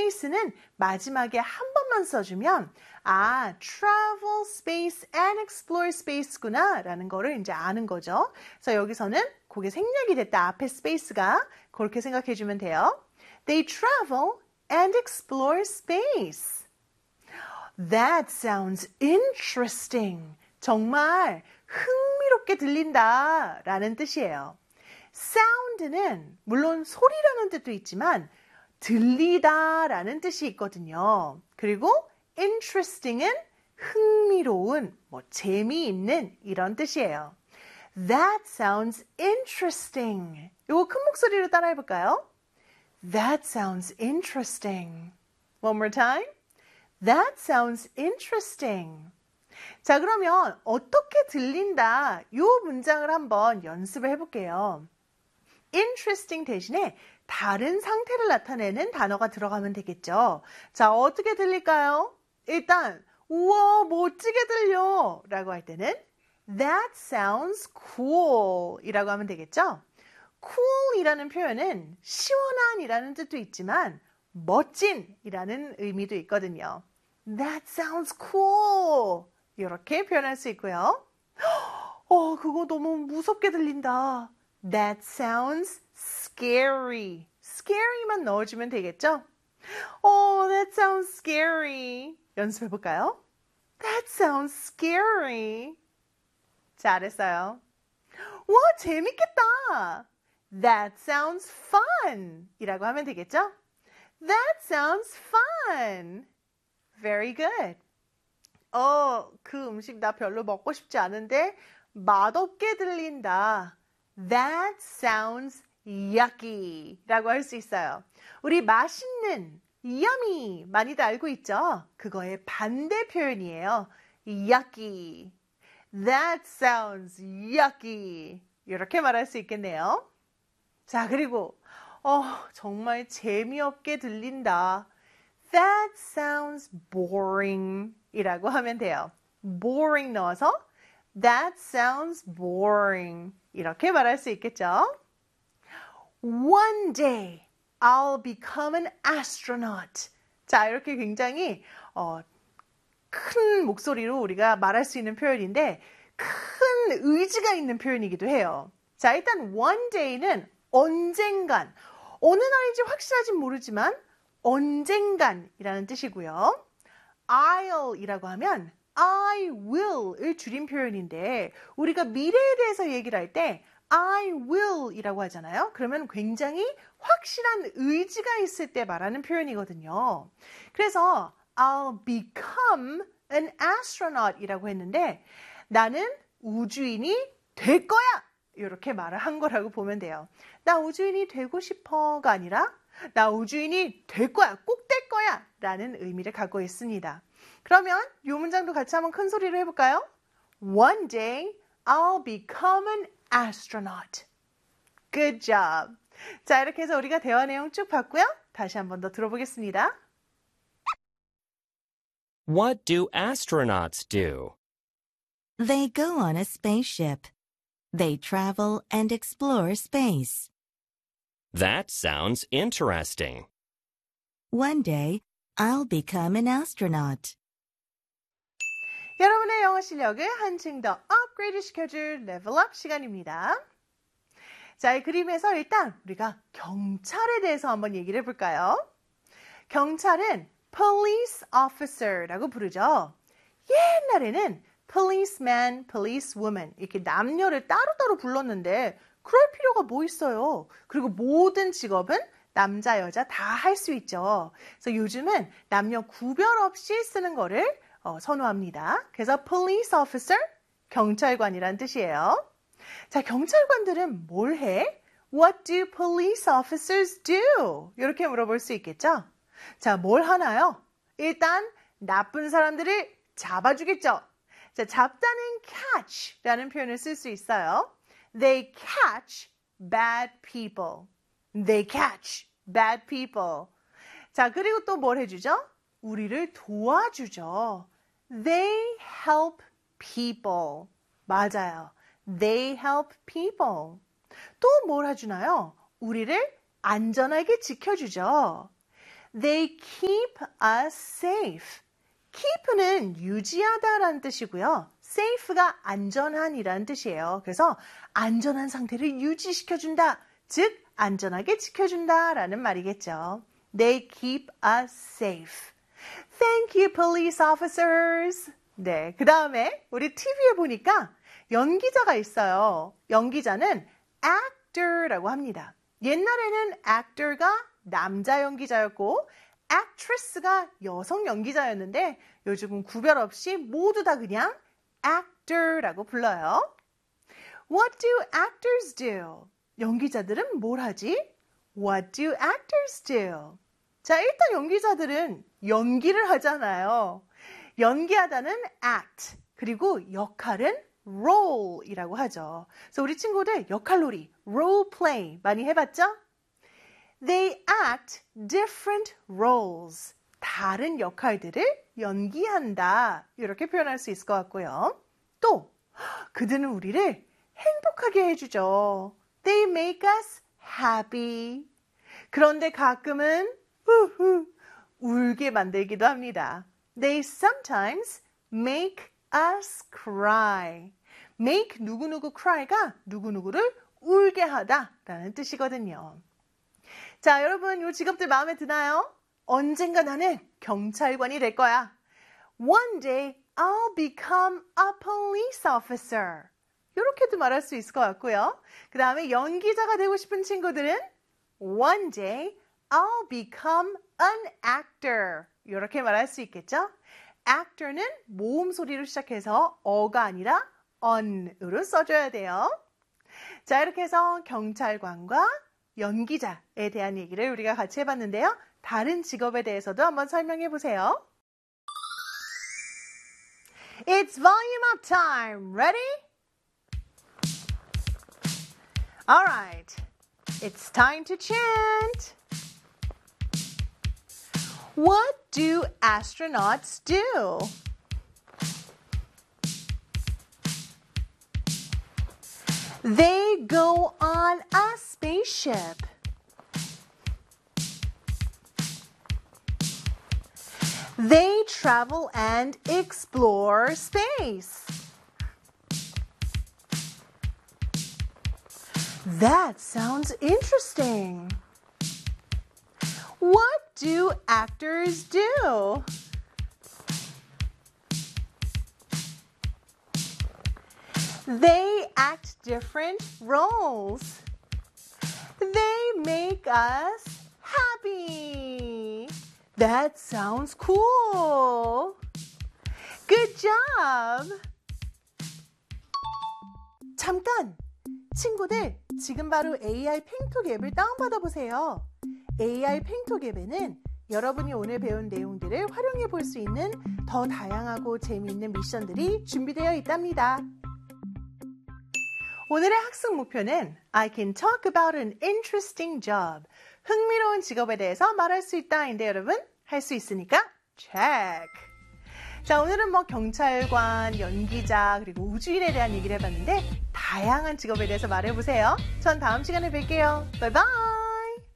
space는 마지막에 한 번만 써주면 travel space and explore space구나 라는 거를 이제 아는 거죠. 그래서 여기서는 그게 생략이 됐다. 앞에 space가 그렇게 생각해 주면 돼요. They travel and explore space. That sounds interesting. 정말 흥미롭게 들린다 라는 뜻이에요. sound는 물론 소리라는 뜻도 있지만 들리다 라는 뜻이 있거든요. 그리고 interesting은 흥미로운, 재미있는 이런 뜻이에요. That sounds interesting. 이거 큰 목소리로 따라해 볼까요? That sounds interesting. One more time. That sounds interesting. 자, 그러면 어떻게 들린다? 이 문장을 한번 연습을 해볼게요. interesting 대신에 다른 상태를 나타내는 단어가 들어가면 되겠죠. 자, 어떻게 들릴까요? 일단 우와 멋지게 들려 라고 할 때는 That sounds cool 이라고 하면 되겠죠. cool 이라는 표현은 시원한 이라는 뜻도 있지만 멋진 이라는 의미도 있거든요. That sounds cool 이렇게 표현할 수 있고요. 그거 너무 무섭게 들린다. That sounds scary. scary만 넣어주면 되겠죠? That sounds scary. 연습해 볼까요? That sounds scary. 잘했어요. 와, 재밌겠다. That sounds fun. 이라고 하면 되겠죠? That sounds fun. Very good. 그 음식 나 별로 먹고 싶지 않은데 맛없게 들린다. That sounds yucky 라고 할 수 있어요. 우리 맛있는, yummy 많이들 알고 있죠? 그거의 반대 표현이에요. yucky. That sounds yucky. 이렇게 말할 수 있겠네요. 자, 그리고 정말 재미없게 들린다. That sounds boring 이라고 하면 돼요. boring 넣어서 That sounds boring 이렇게 말할 수 있겠죠. One day I'll become an astronaut. 자, 이렇게 굉장히 큰 목소리로 우리가 말할 수 있는 표현인데 큰 의지가 있는 표현이기도 해요. 자, 일단 one day는 언젠간, 어느 날인지 확실하진 모르지만 언젠간이라는 뜻이고요. I'll 이라고 하면 I will을 줄인 표현인데 우리가 미래에 대해서 얘기를 할 때 I will 이라고 하잖아요. 그러면 굉장히 확실한 의지가 있을 때 말하는 표현이거든요. 그래서 I'll become an astronaut 이라고 했는데 나는 우주인이 될 거야! 이렇게 말을 한 거라고 보면 돼요. 나 우주인이 되고 싶어가 아니라 나 우주인이 될 거야! 꼭 될 거야! 라는 의미를 갖고 있습니다. 그러면 이 문장도 같이 한번 큰 소리로 해볼까요? One day I'll become an astronaut. Good job. 자, 이렇게 해서 우리가 대화 내용 쭉 봤고요. 다시 한번 더 들어보겠습니다. What do astronauts do? They go on a spaceship. They travel and explore space. That sounds interesting. One day, I'll become an astronaut. 여러분의 영어 실력을 한층 더 업그레이드 시켜줄 레벨업 시간입니다. 자, 이 그림에서 일단 우리가 경찰에 대해서 한번 얘기를 해볼까요? 경찰은 police officer라고 부르죠. 옛날에는 policeman, policewoman 이렇게 남녀를 따로따로 불렀는데 그럴 필요가 뭐 있어요. 그리고 모든 직업은 남자, 여자 다 할 수 있죠. 그래서 요즘은 남녀 구별 없이 쓰는 거를 선호합니다. 그래서 police officer, 경찰관이란 뜻이에요. 자, 경찰관들은 뭘 해? What do police officers do? 이렇게 물어볼 수 있겠죠? 자, 뭘 하나요? 일단 나쁜 사람들을 잡아주겠죠. 자, 잡다는 catch라는 표현을 쓸 수 있어요. They catch bad people. They catch bad people. 자, 그리고 또 뭘 해주죠? 우리를 도와주죠. They help people. 맞아요. They help people. 또 뭘 해주나요? 우리를 안전하게 지켜주죠. They keep us safe. keep는 유지하다라는 뜻이고요. safe가 안전한이라는 뜻이에요. 그래서 안전한 상태를 유지시켜준다. 즉 안전하게 지켜준다라는 말이겠죠. They keep us safe. Thank you, police officers. 네, 그 다음에 우리 TV에 보니까 연기자가 있어요. 연기자는 actor라고 합니다. 옛날에는 actor가 남자 연기자였고 actress가 여성 연기자였는데 요즘은 구별 없이 모두 다 그냥 actor라고 불러요. What do actors do? 연기자들은 뭘 하지? What do actors do? 자, 일단 연기자들은 연기를 하잖아요. 연기하다는 act, 그리고 역할은 role이라고 하죠. 그래서 우리 친구들 역할놀이, role play 많이 해봤죠? They act different roles. 다른 역할들을 연기한다. 이렇게 표현할 수 있을 것 같고요. 또 그들은 우리를 행복하게 해주죠. They make us happy. 그런데 가끔은 울게 만들기도 합니다. They sometimes make us cry. make 누구누구 cry가 누구누구를 울게 하다 라는 뜻이거든요. 자, 여러분 이 직업들 마음에 드나요? 언젠가 나는 경찰관이 될 거야. One day I'll become a police officer. 이렇게도 말할 수 있을 것 같고요. 그 다음에 연기자가 되고 싶은 친구들은 One day I'll become an actor. 이렇게 말할 수 있겠죠? actor는 모음 소리로 시작해서 어가 아니라 on으로 써줘야 돼요. 자, 이렇게 해서 경찰관과 연기자에 대한 얘기를 우리가 같이 해봤는데요. 다른 직업에 대해서도 한번 설명해 보세요. It's volume up time. Ready? Alright. It's time to chant. What do astronauts do? They go on a spaceship. They travel and explore space. That sounds interesting. What do actors do? They act different roles. They make us happy. That sounds cool. Good job. 잠깐! 친구들, 지금 바로 AI 팽톡 앱을 다운받아 보세요. AI 팽톡 앱에는 여러분이 오늘 배운 내용들을 활용해 볼 수 있는 더 다양하고 재미있는 미션들이 준비되어 있답니다. 오늘의 학습 목표는 I can talk about an interesting job. 흥미로운 직업에 대해서 말할 수 있다인데 여러분, 할 수 있으니까 check. 자, 오늘은 경찰관, 연기자, 그리고 우주인에 대한 얘기를 해봤는데 다양한 직업에 대해서 말해보세요. 전 다음 시간에 뵐게요. 바이바이.